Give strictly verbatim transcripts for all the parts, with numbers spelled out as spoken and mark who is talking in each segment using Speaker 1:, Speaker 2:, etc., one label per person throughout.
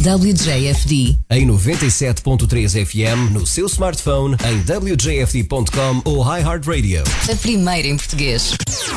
Speaker 1: W J F D.
Speaker 2: Em noventa e sete ponto três F M, no seu smartphone, em w j f d ponto com ou iHeartRadio.
Speaker 1: A primeira em português.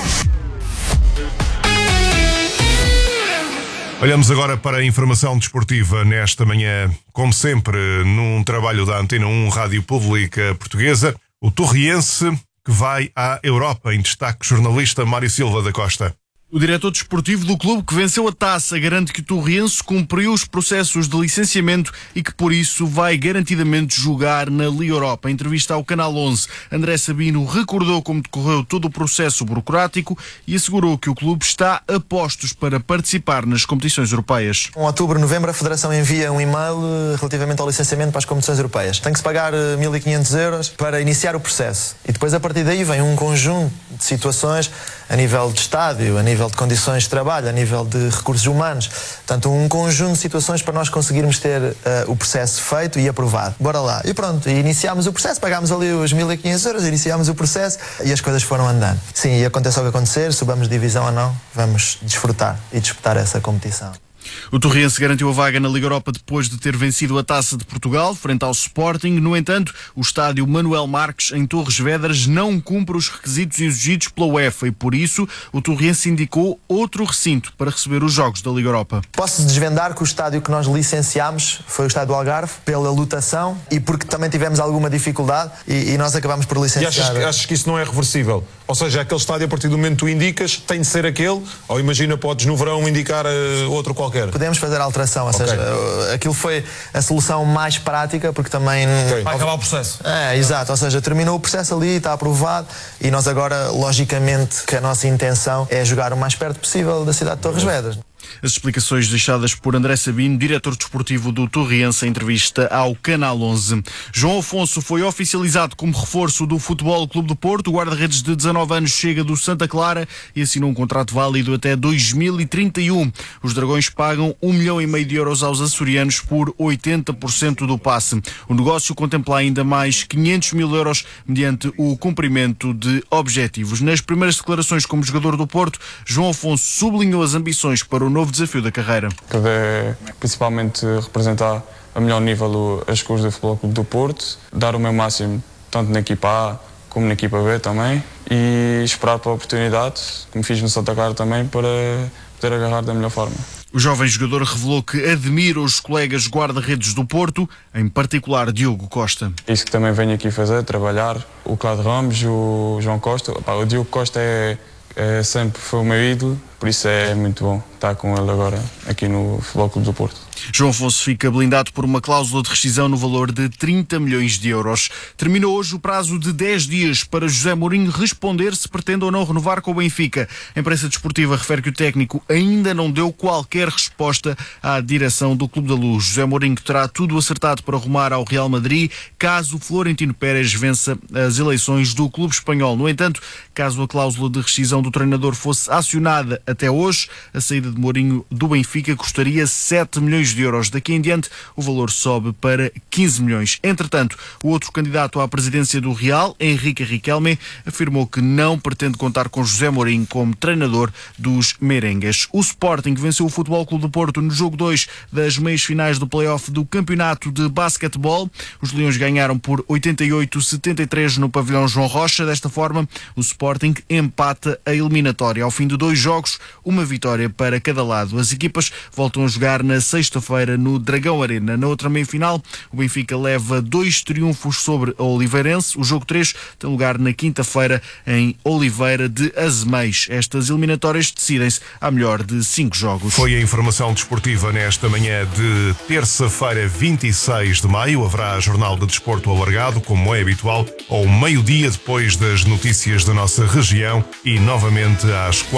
Speaker 3: Olhamos agora para a informação desportiva nesta manhã, como sempre, num trabalho da Antena um Rádio Pública Portuguesa, o Torriense que vai à Europa, em destaque jornalista Mário Silva da Costa.
Speaker 4: O diretor desportivo do clube que venceu a taça garante que o Torriense cumpriu os processos de licenciamento e que por isso vai garantidamente jogar na Liga Europa. Em entrevista ao Canal onze, André Sabino recordou como decorreu todo o processo burocrático e assegurou que o clube está a postos para participar nas competições europeias.
Speaker 5: Em outubro, novembro, a Federação envia um e-mail relativamente ao licenciamento para as competições europeias. Tem que se pagar mil e quinhentos euros para iniciar o processo. E depois, a partir daí, vem um conjunto de situações a nível de estádio, a nível de condições de trabalho, a nível de recursos humanos. Portanto, um conjunto de situações para nós conseguirmos ter uh, o processo feito e aprovado. Bora lá. E pronto, iniciámos o processo, pagámos ali os mil e quinhentos euros, iniciámos o processo e as coisas foram andando. Sim, e aconteça o que acontecer, subamos divisão ou não, vamos desfrutar e disputar essa competição.
Speaker 4: O Torriense garantiu a vaga na Liga Europa depois de ter vencido a Taça de Portugal, frente ao Sporting. No entanto, o estádio Manuel Marques, em Torres Vedras, não cumpre os requisitos exigidos pela UEFA e, por isso, o Torriense indicou outro recinto para receber os jogos da Liga Europa.
Speaker 5: Posso desvendar que o estádio que nós licenciámos foi o estádio do Algarve, pela lotação e porque também tivemos alguma dificuldade e, e nós acabámos por licenciar.
Speaker 6: E achas que, achas que isso não é reversível? Ou seja, aquele estádio, a partir do momento que tu indicas, tem de ser aquele? Ou imagina, podes no verão indicar uh, outro qualquer?
Speaker 5: Podemos fazer a alteração, ou okay. seja, aquilo foi a solução mais prática, porque também...
Speaker 6: Okay.
Speaker 7: Vai acabar o processo.
Speaker 5: É, exato, ou seja, terminou o processo ali, está aprovado e nós agora, logicamente, que a nossa intenção é jogar o mais perto possível da cidade de Torres Vedras.
Speaker 4: As explicações deixadas por André Sabino, diretor desportivo do Torriense, em entrevista ao Canal onze. João Afonso foi oficializado como reforço do Futebol Clube do Porto. O guarda-redes de dezanove anos chega do Santa Clara e assinou um contrato válido até dois mil e trinta e um. Os Dragões pagam um milhão e meio de euros aos açorianos por oitenta por cento do passe. O negócio contempla ainda mais quinhentos mil euros mediante o cumprimento de objetivos. Nas primeiras declarações como jogador do Porto, João Afonso sublinhou as ambições para o novo desafio da carreira.
Speaker 8: Que é principalmente representar a melhor nível as cores do Futebol Clube do Porto, dar o meu máximo tanto na equipa A como na equipa B também e esperar pela oportunidade, como fiz no Santa Clara também, para poder agarrar da melhor forma.
Speaker 4: O jovem jogador revelou que admira os colegas guarda-redes do Porto, em particular Diogo Costa.
Speaker 8: Isso que também venho aqui fazer, trabalhar, o Cláudio Ramos, o João Costa. O Diogo Costa é, é, sempre foi o meu ídolo, por isso é muito bom estar com ele agora aqui no Futebol Clube do Porto.
Speaker 4: João Afonso fica blindado por uma cláusula de rescisão no valor de trinta milhões de euros. Terminou hoje o prazo de dez dias para José Mourinho responder se pretende ou não renovar com o Benfica. A imprensa desportiva refere que o técnico ainda não deu qualquer resposta à direção do Clube da Luz. José Mourinho terá tudo acertado para rumar ao Real Madrid caso Florentino Pérez vença as eleições do clube espanhol. No entanto, caso a cláusula de rescisão do treinador fosse acionada até hoje, a saída de Mourinho do Benfica custaria sete milhões de euros. Daqui em diante, o valor sobe para quinze milhões. Entretanto, o outro candidato à presidência do Real, Henrique Riquelme, afirmou que não pretende contar com José Mourinho como treinador dos merengues. O Sporting venceu o Futebol Clube do Porto no jogo dois das meias finais do play-off do Campeonato de Basquetebol. Os Leões ganharam por oitenta e oito a setenta e três no pavilhão João Rocha. Desta forma, o Sporting empata a eliminatória. Ao fim de dois jogos, uma vitória para cada lado. As equipas voltam a jogar na sexta-feira no Dragão Arena. Na outra meia-final, o Benfica leva dois triunfos sobre a Oliveirense. O jogo três tem lugar na quinta-feira em Oliveira de Azeméis. Estas eliminatórias decidem-se à melhor de cinco jogos.
Speaker 3: Foi a informação desportiva nesta manhã de terça-feira, vinte e seis de maio. Haverá Jornal de Desporto alargado, como é habitual, ao meio-dia depois das notícias da nossa região e novamente às quatro.